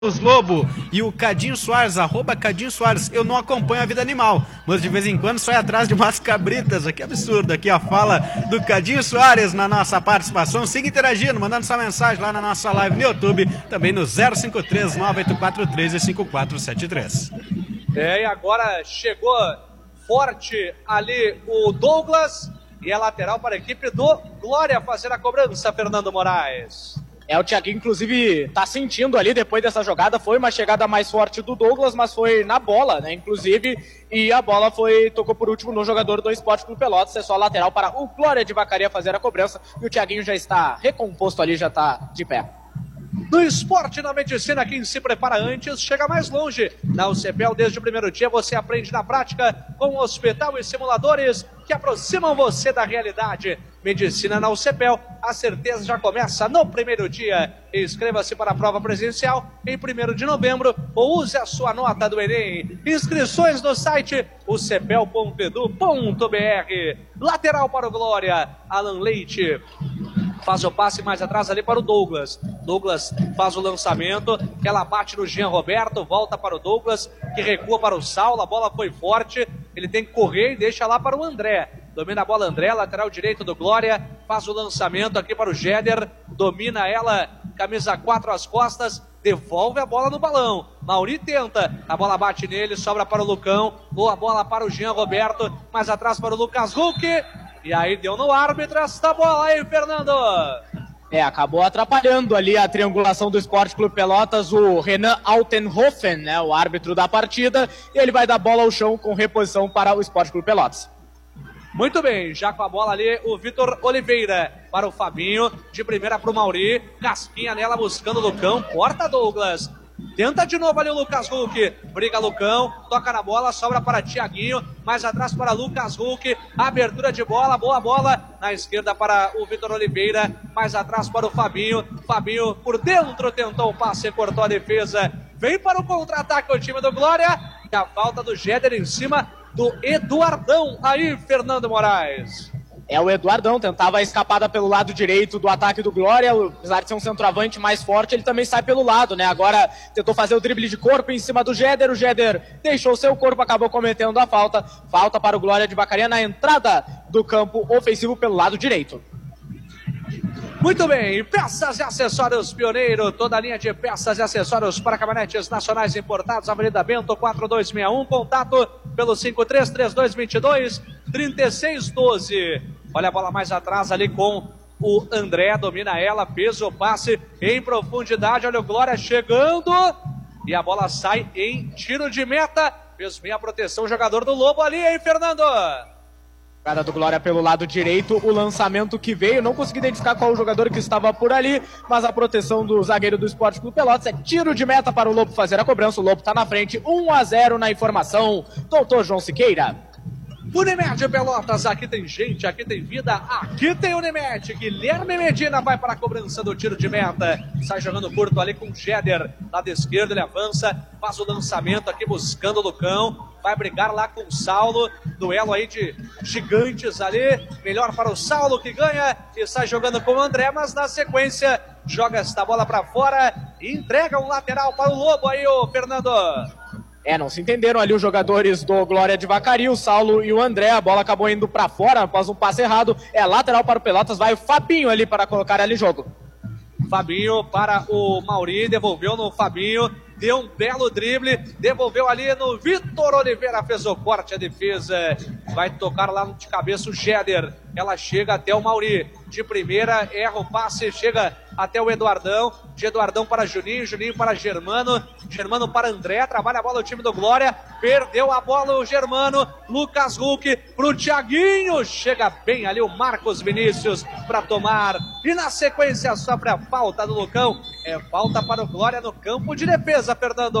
Lobo e o Cadinho Soares, @ Cadinho Soares. Eu não acompanho a vida animal, mas de vez em quando sai atrás de umas cabritas. Que absurdo. Aqui a fala do Cadinho Soares na nossa participação. Siga interagindo, mandando sua mensagem lá na nossa live no YouTube, também no 053 9843 5473. E agora chegou forte ali o Douglas e é lateral para a equipe do Glória fazer a cobrança, Fernando Moraes. O Thiaguinho, inclusive, tá sentindo ali depois dessa jogada. Foi uma chegada mais forte do Douglas, mas foi na bola, né? Inclusive, e a bola tocou por último no jogador do Sport Clube Pelotas. É só lateral para o Glória de Vacaria fazer a cobrança. E o Thiaguinho já está recomposto ali, já está de pé. No esporte, na medicina, quem se prepara antes chega mais longe. Na UCPEL, desde o primeiro dia, você aprende na prática com hospital e simuladores que aproximam você da realidade. Medicina na UCPEL, a certeza já começa no primeiro dia. Inscreva-se para a prova presencial em 1º de novembro ou use a sua nota do Enem. Inscrições no site ucpel.edu.br. Lateral para o Glória, Alan Leite. Faz o passe mais atrás ali para o Douglas. Douglas faz o lançamento, que ela bate no Jean Roberto, volta para o Douglas, que recua para o Saulo, a bola foi forte, ele tem que correr e deixa lá para o André. Domina a bola André, lateral direito do Glória, faz o lançamento aqui para o Jéder, domina ela, camisa 4 às costas, devolve a bola no balão. Mauri tenta, a bola bate nele, sobra para o Lucão, boa bola para o Jean Roberto, mais atrás para o Lucas Huck. E aí deu no árbitro esta bola aí, Fernando. Acabou atrapalhando ali a triangulação do Sport Clube Pelotas, o Renan Altenhofen, né, o árbitro da partida, e ele vai dar bola ao chão com reposição para o Sport Clube Pelotas. Muito bem, já com a bola ali o Vitor Oliveira para o Fabinho, de primeira para o Mauri, casquinha nela buscando o Lucão, corta Douglas. Tenta de novo ali o Lucas Huck, briga Lucão, toca na bola, sobra para Thiaguinho, mais atrás para Lucas Huck, abertura de bola, boa bola, na esquerda para o Vitor Oliveira, mais atrás para o Fabinho, Fabinho por dentro tentou o passe, cortou a defesa, vem para o contra-ataque o time do Glória, e a falta do Jéder em cima do Eduardão, aí Fernando Moraes. O Eduardão tentava a escapada pelo lado direito do ataque do Glória, apesar de ser um centroavante mais forte, ele também sai pelo lado, né? Agora tentou fazer o drible de corpo em cima do Jéder, o Jéder deixou seu corpo, acabou cometendo a falta. Falta para o Glória de Vacaria na entrada do campo ofensivo pelo lado direito. Muito bem, peças e acessórios Pioneiro, toda a linha de peças e acessórios para caminhonetes nacionais importados, Avenida Bento 4261, contato pelo 53-3222-3612. Olha a bola mais atrás ali com o André, domina ela, fez o passe em profundidade, olha o Glória chegando e a bola sai em tiro de meta, fez bem a proteção o jogador do Lobo ali, hein, Fernando? Jogada do Glória pelo lado direito, o lançamento que veio, não consegui identificar qual o jogador que estava por ali, mas a proteção do zagueiro do Sport Clube Pelotas é tiro de meta para o Lobo fazer a cobrança, o Lobo está na frente, 1-0 na informação, doutor João Siqueira. Unimed Pelotas, aqui tem gente, aqui tem vida, aqui tem Unimed. Guilherme Medina vai para a cobrança do tiro de meta, sai jogando curto ali com o Jéder, lado esquerdo ele avança, faz o lançamento aqui buscando o Lucão, vai brigar lá com o Saulo, duelo aí de gigantes ali, melhor para o Saulo que ganha e sai jogando com o André, mas na sequência joga esta bola para fora e entrega um lateral para o Lobo aí, o Fernando. Não se entenderam ali os jogadores do Glória de Vacaria, o Saulo e o André, a bola acabou indo para fora após um passe errado, lateral para o Pelotas, vai o Fabinho ali para colocar ali jogo. Fabinho para o Mauri, devolveu no Fabinho, deu um belo drible, devolveu ali no Vitor Oliveira, fez o corte, a defesa, vai tocar lá de cabeça o Jéder, ela chega até o Mauri, de primeira, erra o passe, chega até o Eduardão, de Eduardão para Juninho, Juninho para Germano, Germano para André, trabalha a bola o time do Glória, perdeu a bola o Germano, Lucas Huck pro Thiaguinho, chega bem ali o Marcos Vinícius para tomar, e na sequência sofre a falta do Lucão, falta para o Glória no campo de defesa, Fernando.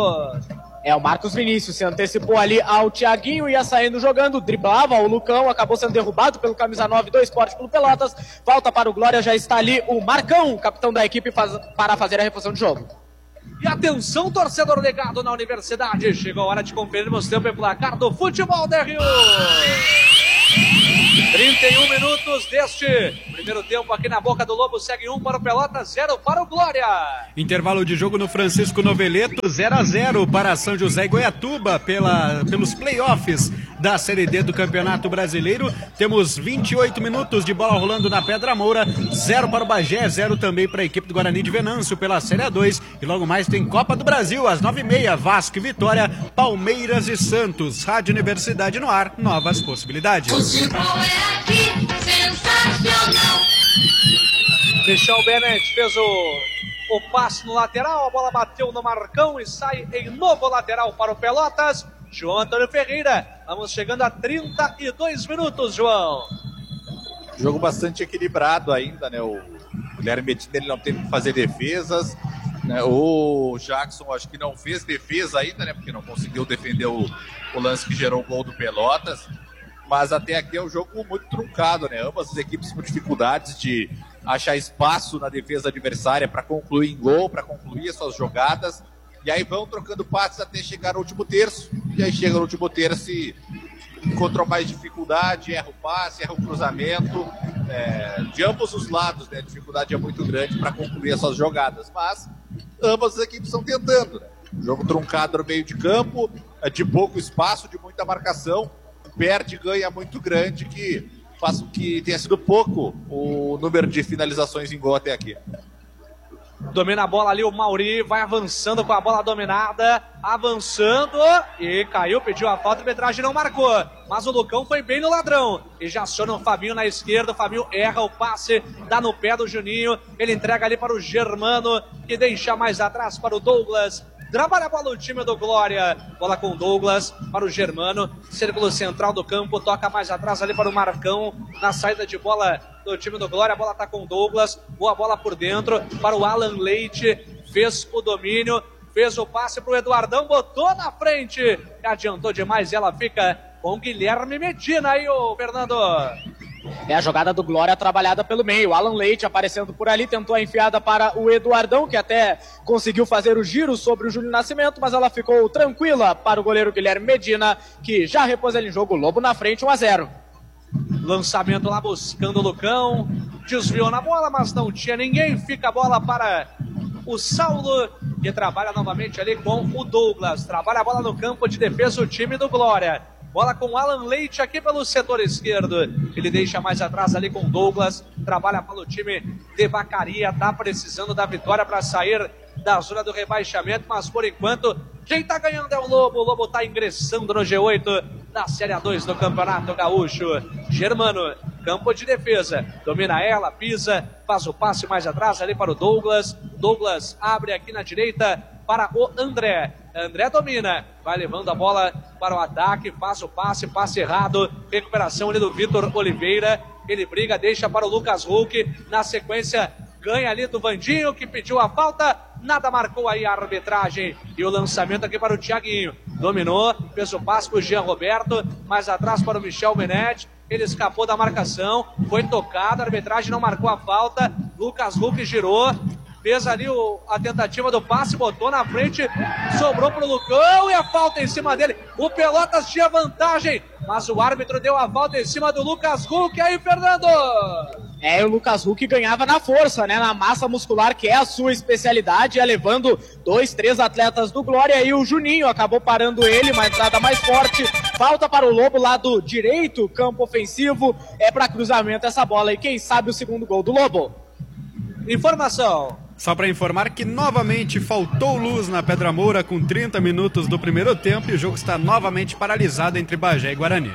O Marcos Vinícius se antecipou ali ao Thiaguinho, ia saindo jogando, driblava o Lucão, acabou sendo derrubado pelo camisa 9 do Sport Clube Pelotas, falta para o Glória, já está ali o Marcão, capitão da equipe, para fazer a reposição de jogo. E atenção, torcedor ligado na Universidade, chegou a hora de conferirmos tempo e placar do futebol da Rio. 31 minutos deste primeiro tempo aqui na Boca do Lobo, segue 1 para o Pelotas, 0 para o Glória. Intervalo de jogo no Francisco Noveleto, 0-0 para São José e Goiatuba pelos playoffs da Série D do Campeonato Brasileiro. Temos 28 minutos de bola rolando na Pedra Moura, 0 para o Bagé, 0 também para a equipe do Guarani de Venâncio pela Série A2. E logo mais tem Copa do Brasil, às 9h30, Vasco e Vitória, Palmeiras e Santos. Rádio Universidade no ar, novas possibilidades. Michel Bennett fez o passe no lateral, a bola bateu no Marcão e sai em novo lateral para o Pelotas. João Antônio Ferreira, vamos chegando a 32 minutos, João. Jogo bastante equilibrado ainda, né? O Guilherme Medina, ele não teve que fazer defesas, né? O Jackson acho que não fez defesa ainda, né? Porque não conseguiu defender o lance que gerou o gol do Pelotas. Mas até aqui é um jogo muito truncado, né? Ambas as equipes com dificuldades de achar espaço na defesa adversária para concluir em gol, para concluir as suas jogadas. E aí vão trocando passes até chegar no último terço. E aí chega no último terço e encontrou mais dificuldade, erra o passe, erra o cruzamento. De ambos os lados, né? A dificuldade é muito grande para concluir as suas jogadas. Mas ambas as equipes estão tentando, né? Jogo truncado no meio de campo, de pouco espaço, de muita marcação. Perde ganha muito grande, que faz com que tenha sido pouco o número de finalizações em gol até aqui. Domina a bola ali o Mauri, vai avançando com a bola dominada, avançando e caiu, pediu a falta, a arbitragem não marcou, mas o Lucão foi bem no ladrão e já aciona o Fabinho na esquerda. O Fabinho erra o passe, dá no pé do Juninho, ele entrega ali para o Germano, que deixa mais atrás para o Douglas. Trabalha a bola o time do Glória, bola com o Douglas para o Germano, círculo central do campo, toca mais atrás ali para o Marcão, na saída de bola do time do Glória, a bola está com o Douglas, boa bola por dentro para o Alan Leite, fez o domínio, fez o passe para o Eduardão, botou na frente, adiantou demais e ela fica com Guilherme Medina aí, o Fernando. É a jogada do Glória trabalhada pelo meio. Alan Leite aparecendo por ali, tentou a enfiada para o Eduardão, que até conseguiu fazer o giro sobre o Júlio Nascimento, mas ela ficou tranquila para o goleiro Guilherme Medina, que já repôs ele em jogo. Lobo na frente, 1-0. Lançamento lá buscando o Lucão, desviou na bola, mas não tinha ninguém. Fica a bola para o Saulo, que trabalha novamente ali com o Douglas. Trabalha a bola no campo de defesa o time do Glória. Bola com o Alan Leite aqui pelo setor esquerdo. Ele deixa mais atrás ali com o Douglas. Trabalha pelo time de Vacaria. Tá precisando da vitória para sair da zona do rebaixamento. Mas por enquanto, quem tá ganhando é o Lobo. O Lobo tá ingressando no G8 da Série A2 do Campeonato Gaúcho. Germano, campo de defesa. Domina ela, pisa, faz o passe mais atrás ali para o Douglas. Douglas abre aqui na direita para o André. André domina, vai levando a bola para o ataque, faz o passe errado, recuperação ali do Vitor Oliveira, ele briga, deixa para o Lucas Huck, na sequência ganha ali do Vandinho, que pediu a falta, nada marcou aí a arbitragem, e o lançamento aqui para o Thiaguinho, dominou, fez o passe para o Jean Roberto, mais atrás para o Michel Bennett, ele escapou da marcação, foi tocado, a arbitragem não marcou a falta, Lucas Huck girou, fez ali a tentativa do passe, botou na frente, sobrou pro Lucão e a falta em cima dele. O Pelotas tinha vantagem, mas o árbitro deu a falta em cima do Lucas Huck. Aí, Fernando! O Lucas Huck ganhava na força, né? Na massa muscular, que é a sua especialidade, ia levando 2-3 atletas do Glória, e o Juninho acabou parando ele, mas nada mais forte. Falta para o Lobo, lado direito, campo ofensivo, é para cruzamento essa bola, e quem sabe o segundo gol do Lobo. Informação. Só para informar que novamente faltou luz na Pedra Moura com 30 minutos do primeiro tempo e o jogo está novamente paralisado entre Bagé e Guarani.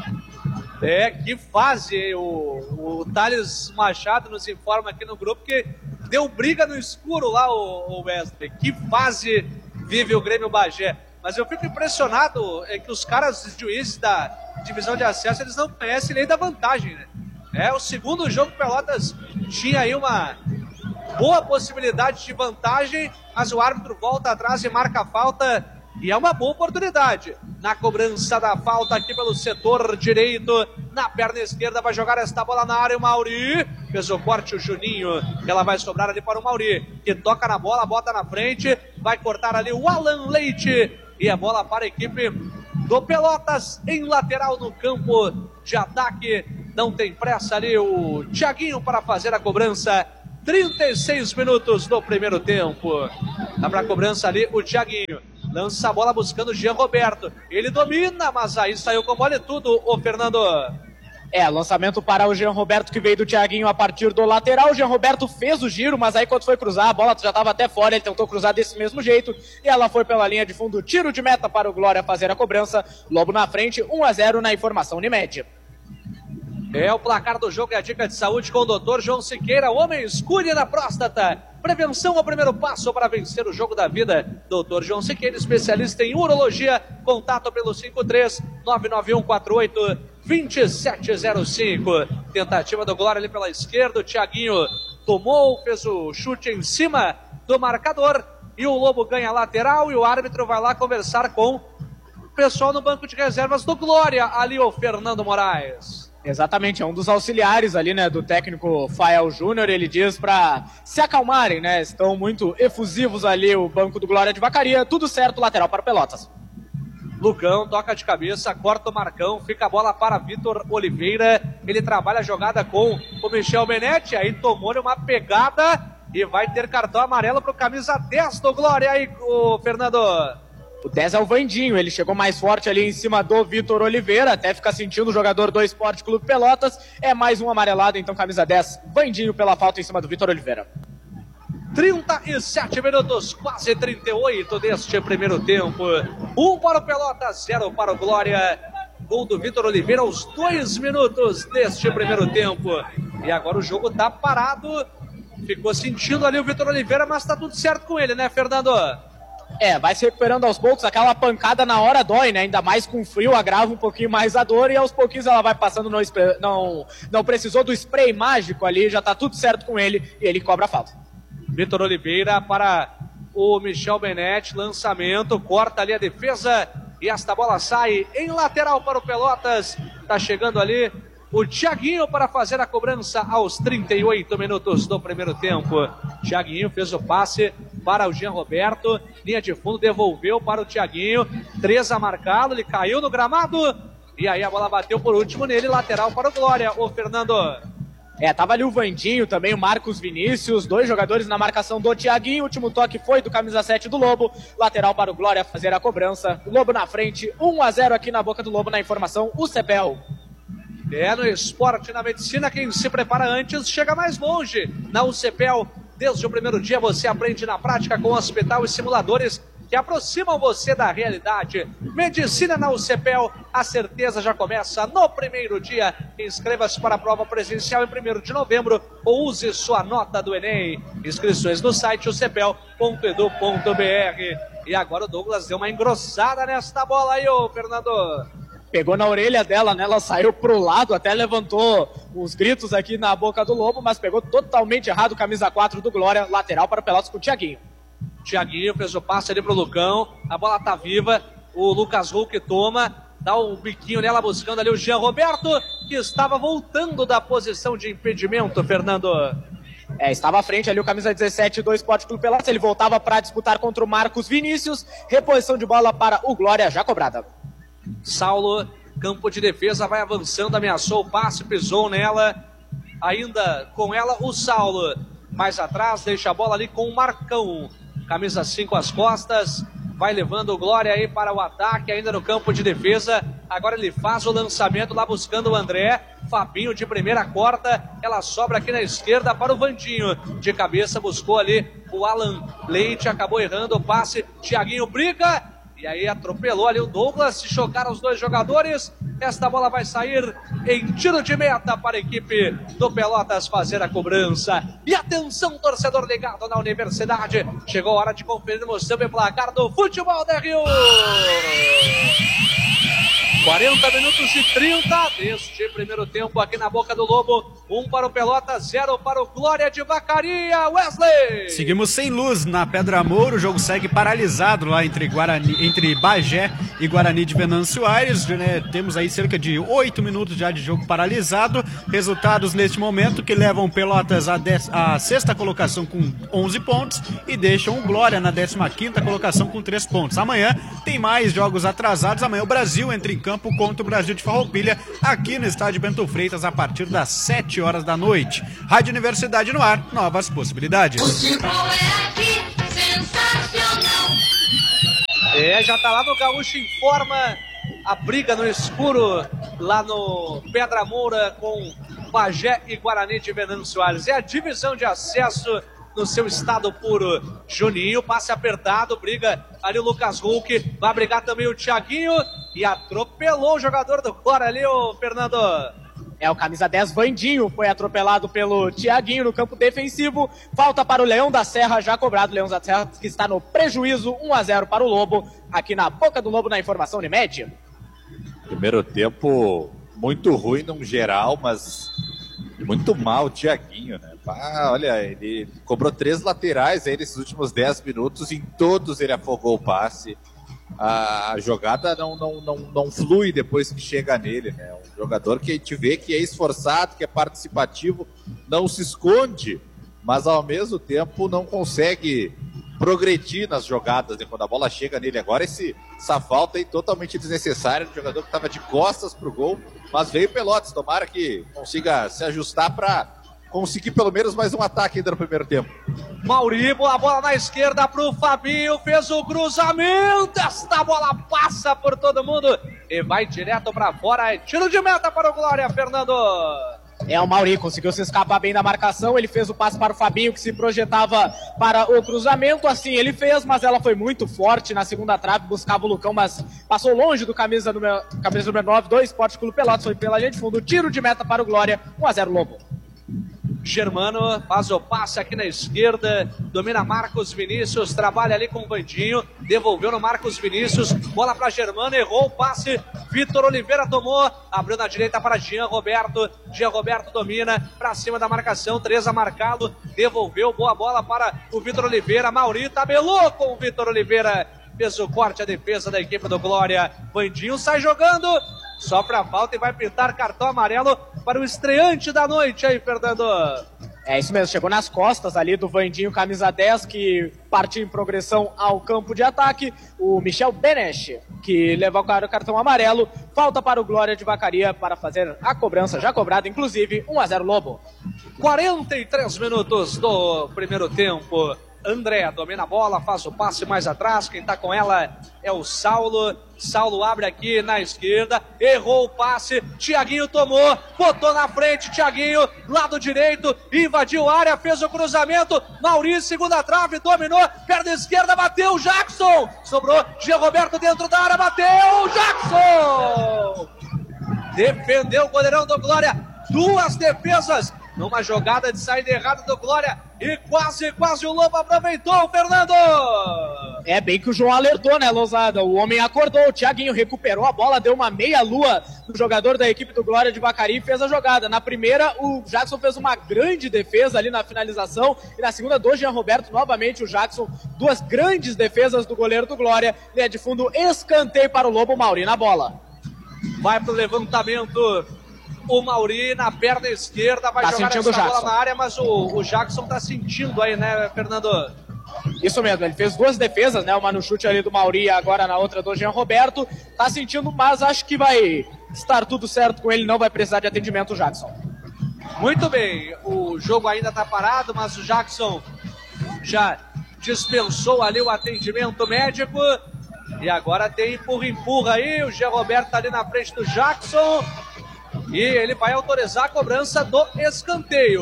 Que fase, o Thales Machado nos informa aqui no grupo que deu briga no escuro lá, o Wesley. Que fase vive o Grêmio Bagé. Mas eu fico impressionado que os caras juízes da divisão de acesso, eles não conhecem lei da vantagem, né? É o segundo jogo que o Pelotas tinha aí uma boa possibilidade de vantagem, mas o árbitro volta atrás e marca a falta, e é uma boa oportunidade. Na cobrança da falta aqui pelo setor direito, na perna esquerda vai jogar esta bola na área o Mauri, fez o corte o Juninho, ela vai sobrar ali para o Mauri, que toca na bola, bota na frente, vai cortar ali o Alan Leite, e a bola para a equipe do Pelotas em lateral no campo de ataque. Não tem pressa ali o Thiaguinho para fazer a cobrança. 36 minutos do primeiro tempo. Dá para a cobrança ali o Thiaguinho. Lança a bola buscando o Jean Roberto. Ele domina, mas aí saiu com bola e tudo, o Fernando. Lançamento para o Jean Roberto, que veio do Thiaguinho a partir do lateral. O Jean Roberto fez o giro, mas aí quando foi cruzar, a bola já estava até fora. Ele tentou cruzar desse mesmo jeito e ela foi pela linha de fundo. Tiro de meta para o Glória fazer a cobrança. Lobo na frente, 1-0 na informação Unimed. É o placar do jogo e a dica de saúde com o Dr. João Siqueira. Homens, cuide da próstata. Prevenção é o primeiro passo para vencer o jogo da vida. Dr. João Siqueira, especialista em urologia. Contato pelo 53-99148-2705. Tentativa do Glória ali pela esquerda. O Thiaguinho tomou, fez o chute em cima do marcador. E o Lobo ganha a lateral e o árbitro vai lá conversar com o pessoal no banco de reservas do Glória. Ali o Fernando Moraes. Exatamente, é um dos auxiliares ali, né, do técnico Fael Júnior. Ele diz para se acalmarem, né, estão muito efusivos ali o banco do Glória de Vacaria. Tudo certo, lateral para Pelotas. Lucão toca de cabeça, corta o Marcão, fica a bola para Vitor Oliveira. Ele trabalha a jogada com o Michel Benetti, aí tomou-lhe uma pegada e vai ter cartão amarelo para o camisa 10 do Glória. Aí, o Fernando. O 10 é o Vandinho, ele chegou mais forte ali em cima do Vitor Oliveira, até fica sentindo o jogador do Esporte Clube Pelotas. É mais um amarelado, então camisa 10, Vandinho pela falta em cima do Vitor Oliveira. 37 minutos, quase 38 deste primeiro tempo. 1 para o Pelotas, 0 para o Glória. Gol do Vitor Oliveira aos 2 minutos deste primeiro tempo. E agora o jogo tá parado. Ficou sentindo ali o Vitor Oliveira, mas tá tudo certo com ele, né, Fernando? Vai se recuperando aos poucos. Aquela pancada na hora dói, né? Ainda mais com frio, agrava um pouquinho mais a dor e aos pouquinhos ela vai passando. Não precisou do spray mágico ali, já tá tudo certo com ele e ele cobra a falta. Vitor Oliveira para o Michel Benetti, lançamento, corta ali a defesa e esta bola sai em lateral para o Pelotas. Tá chegando ali o Thiaguinho para fazer a cobrança aos 38 minutos do primeiro tempo. Thiaguinho fez o passe para o Jean Roberto, linha de fundo, devolveu para o Thiaguinho, 3 a marcá-lo, ele caiu no gramado e aí a bola bateu por último nele, lateral para o Glória, o Fernando. Tava ali o Vandinho também, o Marcos Vinícius, 2 jogadores na marcação do Thiaguinho. O último toque foi do camisa 7 do Lobo, lateral para o Glória fazer a cobrança. O Lobo na frente, 1-0 aqui na boca do Lobo na informação, o Cepel. No esporte, na medicina, quem se prepara antes chega mais longe. Na UCPEL, desde o primeiro dia você aprende na prática com hospital e simuladores que aproximam você da realidade. Medicina na UCPEL, a certeza já começa no primeiro dia. Inscreva-se para a prova presencial em 1º de novembro ou use sua nota do Enem. Inscrições no site ucpel.edu.br. E agora o Douglas deu uma engrossada nesta bola aí, ô Fernando. Pegou na orelha dela, né? Ela saiu pro lado, até levantou os gritos aqui na boca do Lobo, mas pegou totalmente errado o camisa 4 do Glória, lateral para o Pelotas com o Thiaguinho. Thiaguinho fez o passe ali pro Lucão, a bola tá viva, o Lucas Hulk toma, dá um biquinho nela buscando ali o Jean Roberto, que estava voltando da posição de impedimento, Fernando. Estava à frente ali o camisa 17 do Esporte Clube Pelotas, ele voltava para disputar contra o Marcos Vinícius, reposição de bola para o Glória, já cobrada. Saulo, campo de defesa, vai avançando, ameaçou o passe, pisou nela, ainda com ela o Saulo, mais atrás, deixa a bola ali com o Marcão, camisa 5 às costas, vai levando o Glória aí para o ataque, ainda no campo de defesa, agora ele faz o lançamento lá buscando o André, Fabinho de primeira corta, ela sobra aqui na esquerda para o Vandinho, de cabeça buscou ali o Alan Leite, acabou errando o passe, Thiaguinho briga, e aí atropelou ali o Douglas, se chocaram os 2 jogadores, esta bola vai sair em tiro de meta para a equipe do Pelotas fazer a cobrança. E atenção, torcedor ligado na Universidade, chegou a hora de conferirmos o placar do futebol da Rio. 40 minutos e 30 deste primeiro tempo aqui na boca do Lobo. 1 para o Pelotas, 0 para o Glória de Vacaria. Wesley! Seguimos sem luz na Pedra Moura, o jogo segue paralisado lá entre Bagé e Guarani de Venâncio Aires, né? Temos aí cerca de 8 minutos já de jogo paralisado. Resultados neste momento que levam Pelotas à 6ª colocação com 11 pontos e deixam o Glória na 15ª colocação com 3 pontos. Amanhã tem mais jogos atrasados, amanhã o Brasil entra em campo campo contra o Brasil de Farroupilha, aqui no estádio Bento Freitas, a partir das 7 horas da noite. Rádio Universidade no ar, novas possibilidades. Futebol é aqui, sensacional. Já tá lá no Gaúcho Informa, a briga no escuro, lá no Pedra Moura com Bagé e Guarani de Venâncio Soares. É a divisão de acesso no seu estado puro. Juninho, passe apertado, briga ali o Lucas Hulk, vai brigar também o Thiaguinho e atropelou o jogador do Glória ali, o Fernando. O camisa 10, Vandinho, foi atropelado pelo Thiaguinho no campo defensivo. Falta para o Leão da Serra, já cobrado. Leão da Serra que está no prejuízo, 1-0 para o Lobo, aqui na Boca do Lobo, na informação Unimed. Primeiro tempo muito ruim no geral, mas muito mal o Thiaguinho, né? Olha, ele cobrou 3 laterais aí nesses últimos 10 minutos, em todos ele afogou o passe. A jogada não flui depois que chega nele, né? Um jogador que a gente vê que é esforçado, que é participativo, não se esconde, mas ao mesmo tempo não consegue progredir nas jogadas, né? Quando a bola chega nele. Agora essa falta aí totalmente desnecessária, um jogador que estava de costas pro gol, mas veio Pelotas, tomara que consiga se ajustar para conseguir pelo menos mais um ataque ainda no primeiro tempo. Mauribo, a bola na esquerda pro Fabinho, fez o cruzamento, esta bola passa por todo mundo e vai direto para fora, é tiro de meta para o Glória, Fernando. O Mauri conseguiu se escapar bem da marcação, ele fez o passe para o Fabinho, que se projetava para o cruzamento, assim ele fez, mas ela foi muito forte na segunda trave, buscava o Lucão, mas passou longe do camisa número 9 do Esporte Clube Pelotas, foi pela linha de fundo, tiro de meta para o Glória, 1-0 Lobo. Germano faz o passe aqui na esquerda, domina Marcos Vinícius, trabalha ali com o Vandinho, devolveu no Marcos Vinícius, bola para Germano, errou o passe, Vitor Oliveira tomou, abriu na direita para Jean Roberto domina, para cima da marcação, 3 a marcado, devolveu, boa bola para o Vitor Oliveira, Mauri tabelou com o Vitor Oliveira, fez o corte, a defesa da equipe do Glória, Vandinho sai jogando, sofre a falta e vai pintar cartão amarelo para o estreante da noite aí, Fernando. Isso mesmo, chegou nas costas ali do Vandinho, camisa 10, que partiu em progressão ao campo de ataque. O Michel Benesch, que levou o cartão amarelo. Falta para o Glória de Vacaria para fazer a cobrança, já cobrada, inclusive, 1-0 Lobo. 43 minutos do primeiro tempo. André domina a bola, faz o passe mais atrás, quem tá com ela é o Saulo abre aqui na esquerda, errou o passe, Thiaguinho tomou, botou na frente, Thiaguinho, lado direito, invadiu a área, fez o cruzamento, Maurício, segunda trave, dominou, perna esquerda, bateu o Jackson, sobrou, Jean Roberto dentro da área, bateu o Jackson! Defendeu o goleirão do Glória, 2 defesas, numa jogada de saída errada do Glória, e quase o Lobo aproveitou, Fernando! Bem que o João alertou, né, Lousada? O homem acordou, o Thiaguinho recuperou a bola, deu uma meia-lua no jogador da equipe do Glória de Vacaria e fez a jogada. Na primeira, o Jackson fez uma grande defesa ali na finalização, e na segunda, do Jean Roberto, novamente o Jackson, 2 grandes defesas do goleiro do Glória, linha de fundo, escanteio para o Lobo, Mauri na bola. Vai pro levantamento o Mauri na perna esquerda, vai jogar essa bola na área, mas o Jackson tá sentindo aí, né, Fernando? Isso mesmo, ele fez 2 defesas, né, uma no chute ali do Mauri e agora na outra do Jean Roberto, tá sentindo, mas acho que vai estar tudo certo com ele, não vai precisar de atendimento o Jackson. Muito bem, o jogo ainda tá parado, mas o Jackson já dispensou ali o atendimento médico, e agora tem empurra aí, o Jean Roberto tá ali na frente do Jackson, e ele vai autorizar a cobrança do escanteio.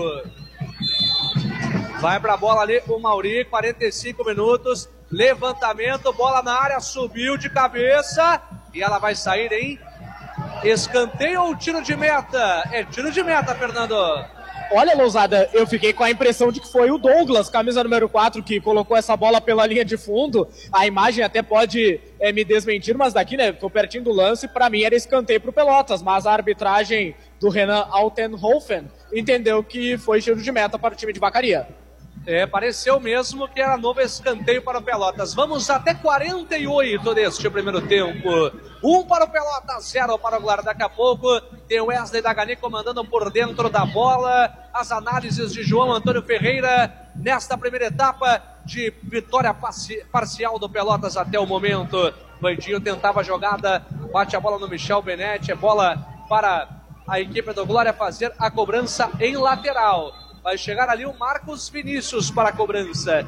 Vai pra bola ali o Mauri, 45 minutos, levantamento, bola na área, subiu de cabeça, e ela vai sair em escanteio ou tiro de meta? É tiro de meta, Fernando. Olha, Lousada, eu fiquei com a impressão de que foi o Douglas, camisa número 4, que colocou essa bola pela linha de fundo. A imagem até pode me desmentir, mas daqui, né, tô pertinho do lance, pra mim era escanteio pro Pelotas, mas a arbitragem do Renan Altenhofen entendeu que foi tiro de meta para o time de Vacaria. Pareceu mesmo que era novo escanteio para o Pelotas. Vamos até 48 deste primeiro tempo. 1 para o Pelotas, 0 para o Glória. Daqui a pouco tem o Wesley Dagani comandando por dentro da bola. As análises de João Antônio Ferreira nesta primeira etapa de vitória parcial do Pelotas até o momento. Vandinho tentava a jogada bate a bola no Michel Benetti, é bola para a equipe do Glória fazer a cobrança em lateral. Vai chegar ali o Marcos Vinícius para a cobrança.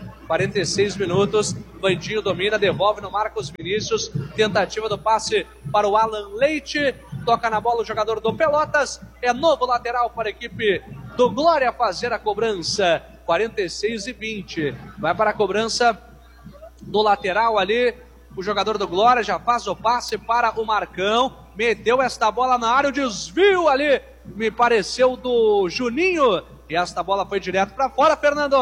46 minutos, Vandinho domina, devolve no Marcos Vinícius. Tentativa do passe para o Alan Leite. Toca na bola o jogador do Pelotas. É novo lateral para a equipe do Glória fazer a cobrança. 46 e 20. Vai para a cobrança do lateral ali. O jogador do Glória já faz o passe para o Marcão. Meteu esta bola na área, o desvio ali, me pareceu do Juninho. E esta bola foi direto para fora, Fernando.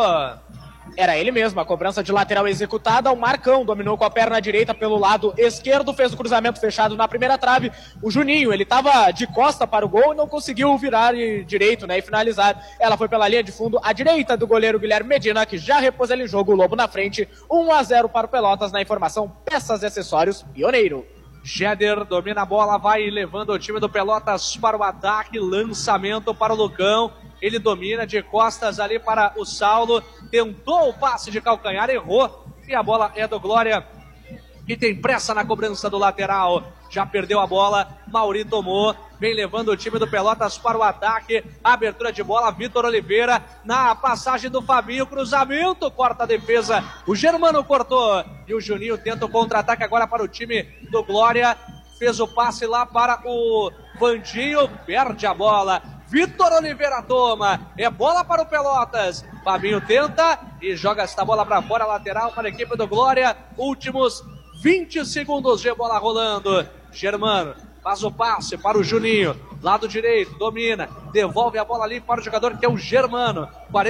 Era ele mesmo, a cobrança de lateral executada, o Marcão dominou com a perna direita pelo lado esquerdo, fez o cruzamento fechado na primeira trave. O Juninho, ele estava de costa para o gol e não conseguiu virar direito, né, e finalizar. Ela foi pela linha de fundo, à direita do goleiro Guilherme Medina, que já repôs ele em jogo, o Lobo na frente, 1-0 para o Pelotas. Na informação, peças e acessórios, Pioneiro. Jeder domina a bola, vai levando o time do Pelotas para o ataque, lançamento para o Lucão. Ele domina de costas ali para o Saulo, tentou o passe de calcanhar, errou, e a bola é do Glória, que tem pressa na cobrança do lateral. Já perdeu a bola, Mauri tomou, vem levando o time do Pelotas para o ataque, abertura de bola, Vitor Oliveira, na passagem do Fabinho, cruzamento, corta a defesa, o Germano cortou, e o Juninho tenta o contra-ataque agora para o time do Glória, fez o passe lá para o Vandinho, perde a bola, Vitor Oliveira toma, é bola para o Pelotas, Fabinho tenta e joga esta bola para fora, lateral para a equipe do Glória, últimos 20 segundos de bola rolando, Germano faz o passe para o Juninho, lado direito, domina, devolve a bola ali para o jogador que é o Germano,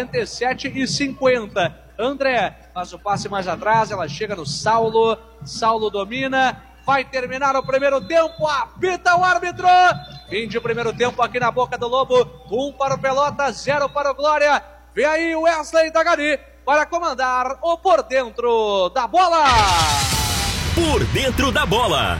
47 e 50, André faz o passe mais atrás, ela chega no Saulo, Saulo domina, vai terminar o primeiro tempo, apita o árbitro, fim de primeiro tempo aqui na Boca do Lobo, 1 para o Pelotas, 0 para o Glória, vem aí o Wesley Dagani para comandar o Por Dentro da Bola. Por Dentro da Bola.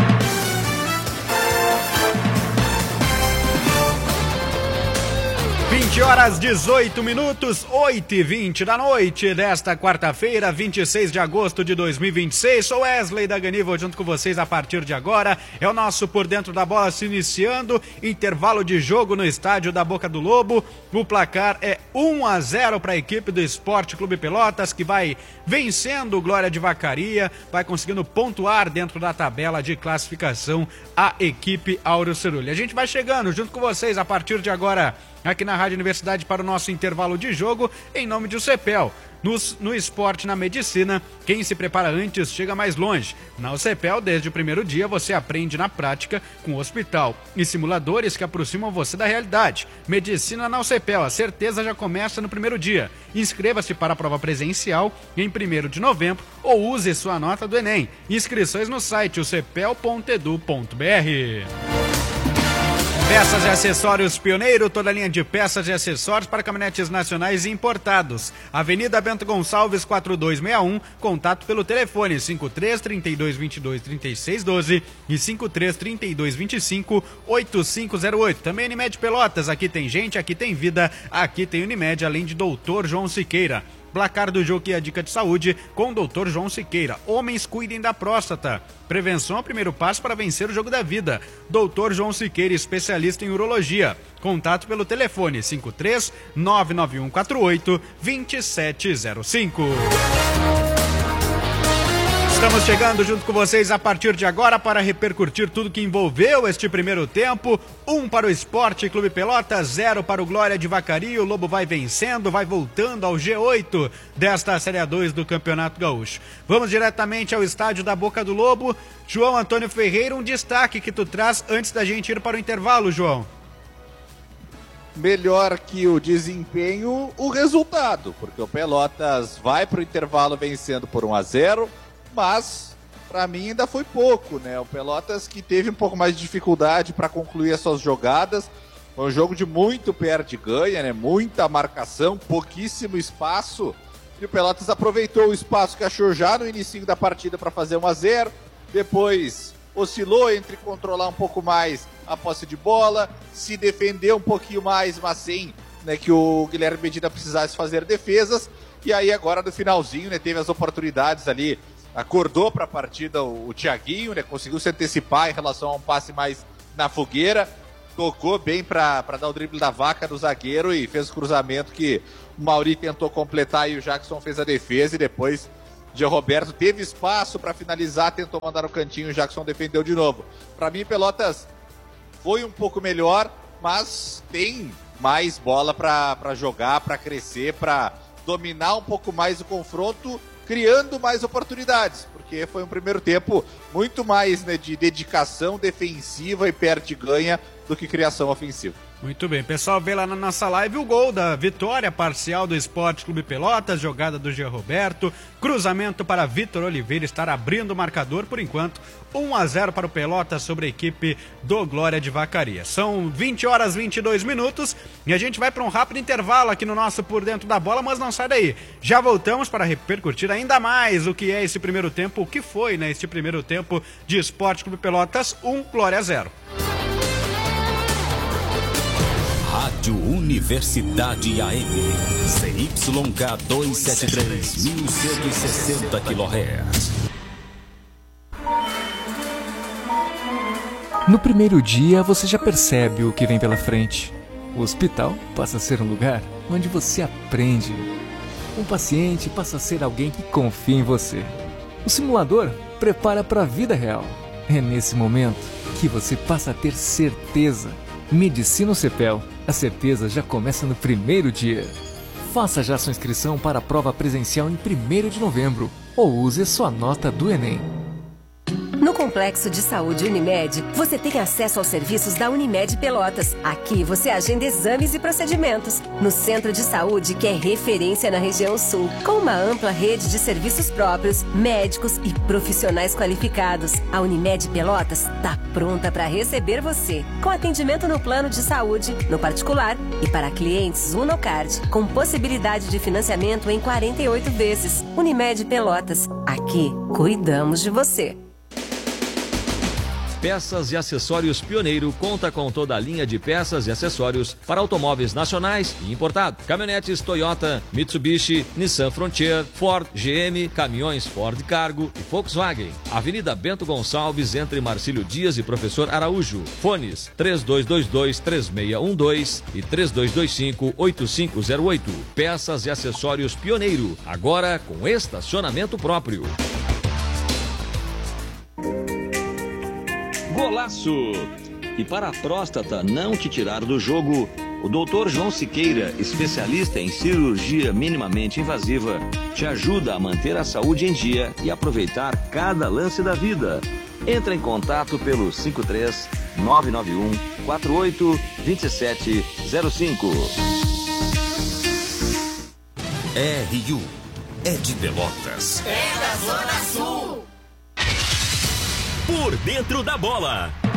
Horas 18 minutos, 8h20 da noite desta quarta-feira, 26 de agosto de 2026. Sou Wesley Dagani, vou junto com vocês a partir de agora. É o nosso Por Dentro da Bola se iniciando, intervalo de jogo no estádio da Boca do Lobo. O placar é 1-0 para a equipe do Esporte Clube Pelotas, que vai vencendo o Glória de Vacaria, vai conseguindo pontuar dentro da tabela de classificação a equipe Áureo Cerulli. A gente vai chegando junto com vocês a partir de agora aqui na Rádio Universidade para o nosso intervalo de jogo, em nome de UCPEL. No esporte, na medicina, quem se prepara antes chega mais longe. Na UCPEL, desde o primeiro dia, você aprende na prática com o hospital e simuladores que aproximam você da realidade. Medicina na UCPEL, a certeza já começa no primeiro dia. Inscreva-se para a prova presencial em 1º de novembro ou use sua nota do Enem. Inscrições no site ucpel.edu.br. Peças e acessórios Pioneiro, toda a linha de peças e acessórios para caminhonetes nacionais e importados. Avenida Bento Gonçalves, 4261, contato pelo telefone 53-3222-3612 e 53-3225-8508. Também Unimed Pelotas, aqui tem gente, aqui tem vida, aqui tem Unimed, além de Dr. João Siqueira. Placar do jogo e a dica de saúde com o Dr. João Siqueira. Homens, cuidem da próstata. Prevenção é o primeiro passo para vencer o jogo da vida. Dr. João Siqueira, especialista em urologia. Contato pelo telefone 53-99148-2705. Estamos chegando junto com vocês a partir de agora para repercutir tudo que envolveu este primeiro tempo. 1 para o Esporte Clube Pelotas, 0 para o Glória de Vacaria. O Lobo vai vencendo, vai voltando ao G8 desta Série A2 do Campeonato Gaúcho. Vamos diretamente ao estádio da Boca do Lobo. João Antônio Ferreira, um destaque que tu traz antes da gente ir para o intervalo, João. Melhor que o desempenho, o resultado, porque o Pelotas vai para o intervalo vencendo por 1-0. Mas, para mim, ainda foi pouco, né? O Pelotas que teve um pouco mais de dificuldade para concluir as suas jogadas. Foi um jogo de muito perde-ganha, né? Muita marcação, pouquíssimo espaço. E o Pelotas aproveitou o espaço que achou já no início da partida para fazer 1-0. Depois oscilou entre controlar um pouco mais a posse de bola, se defender um pouquinho mais, mas sem, né, que o Guilherme Medina precisasse fazer defesas. E aí agora no finalzinho, né, teve as oportunidades ali acordou para a partida o Thiaguinho, né? Conseguiu se antecipar em relação a um passe mais na fogueira, tocou bem para dar o drible da vaca do zagueiro e fez o cruzamento que o Mauri tentou completar e o Jackson fez a defesa, e depois o Jean Roberto teve espaço para finalizar, tentou mandar no cantinho e o Jackson defendeu de novo. Para mim, Pelotas foi um pouco melhor, mas tem mais bola para jogar, para crescer, para dominar um pouco mais o confronto, criando mais oportunidades, porque foi um primeiro tempo muito mais, né, de dedicação defensiva e perde-ganha do que criação ofensiva. Muito bem, pessoal, vê lá na nossa live o gol da vitória parcial do Esporte Clube Pelotas, jogada do Jean Roberto, cruzamento para Vitor Oliveira estar abrindo o marcador por enquanto, 1-0 para o Pelotas sobre a equipe do Glória de Vacaria. São 20 horas 22 minutos e a gente vai para um rápido intervalo aqui no nosso Por Dentro da Bola, mas não sai daí. Já voltamos para repercutir ainda mais o que é esse primeiro tempo, o que foi, né, este primeiro tempo de Esporte Clube Pelotas 1, Glória 0. Rádio Universidade AM, CYK 273, 1160 kHz. No primeiro dia, você já percebe o que vem pela frente. O hospital passa a ser um lugar onde você aprende. Um paciente passa a ser alguém que confia em você. O simulador prepara para a vida real. É nesse momento que você passa a ter certeza. Medicina CEPEL. A certeza já começa no primeiro dia. Faça já sua inscrição para a prova presencial em 1º de novembro ou use sua nota do Enem. No Complexo de Saúde Unimed, você tem acesso aos serviços da Unimed Pelotas. Aqui você agenda exames e procedimentos. No Centro de Saúde, que é referência na região sul, com uma ampla rede de serviços próprios, médicos e profissionais qualificados. A Unimed Pelotas está pronta para receber você, com atendimento no plano de saúde, no particular e para clientes Unocard, com possibilidade de financiamento em 48 vezes. Unimed Pelotas, aqui cuidamos de você. Peças e Acessórios Pioneiro conta com toda a linha de peças e acessórios para automóveis nacionais e importados. Caminhonetes Toyota, Mitsubishi, Nissan Frontier, Ford, GM, caminhões Ford Cargo e Volkswagen. Avenida Bento Gonçalves, entre Marcílio Dias e Professor Araújo. Fones 3222-3612 e 3225-8508. Peças e Acessórios Pioneiro, agora com estacionamento próprio. Golaço! E para a próstata não te tirar do jogo, o Dr. João Siqueira, especialista em cirurgia minimamente invasiva, te ajuda a manter a saúde em dia e aproveitar cada lance da vida. Entra em contato pelo 53 991 48 2705. RU é de Pelotas. É da Zona Sul. Por Dentro da Bola.